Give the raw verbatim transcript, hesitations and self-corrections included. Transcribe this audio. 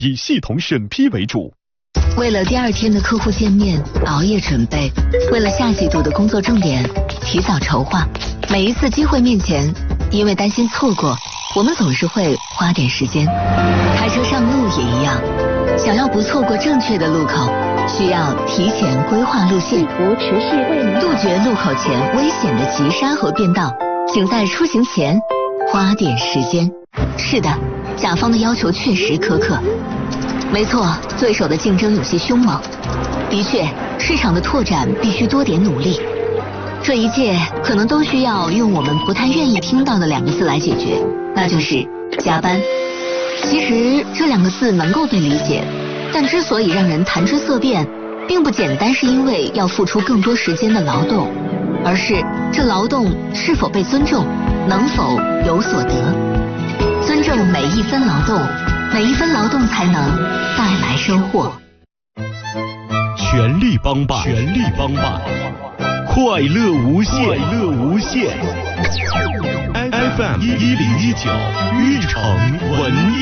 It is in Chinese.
以系统审批为主。 为了第二天的客户见面，熬夜准备；为了下季度的工作重点，提早筹划。每一次机会面前，因为担心错过，我们总是会花点时间。开车上路也一样，想要不错过正确的路口，需要提前规划路线，杜绝路口前危险的急刹和变道。请在出行前花点时间。是的，甲方的要求确实苛刻。没错，对手的竞争有些凶猛。的确，市场的拓展必须多点努力。这一切可能都需要用我们不太愿意听到的两个字来解决，那就是加班。其实这两个字能够被理解，但之所以让人谈之色变，并不简单是因为要付出更多时间的劳动，而是这劳动是否被尊重，能否有所得。尊重每一分劳动，每一分劳动才能带来收获。 全力帮办，全力帮办，快乐无限，快乐无限。F M 一零一九，玉城文艺。